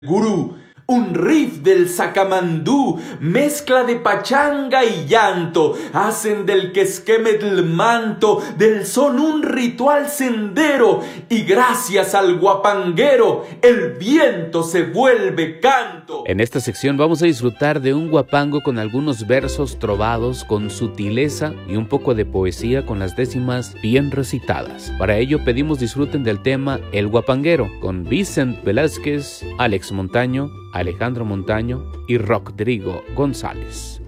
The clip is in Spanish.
Gurú, un riff del sacamandú, mezcla de pachanga y llanto, hacen del quesquemetl manto, del son un ritual sendero, y gracias al guapanguero, el viento se vuelve canto. En esta sección vamos a disfrutar de un guapango con algunos versos trovados con sutileza y un poco de poesía con las décimas bien recitadas. Para ello pedimos disfruten del tema El Guapanguero con Vicent Velázquez, Alex Montaño, Alejandro Montaño y Rodrigo González.